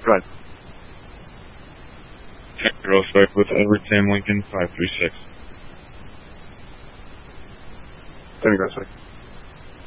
Go ahead. Girl strike with Edward Sam Lincoln 536. Sammy Grossway.